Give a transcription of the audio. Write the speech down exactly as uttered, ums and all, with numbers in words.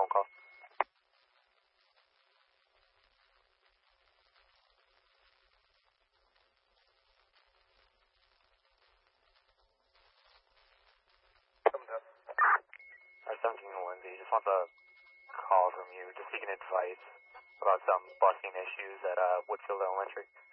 phone call. Uh, seventeen Lindsay just wants a call from you, just seeking advice about some busing issues at uh, Woodfield Elementary.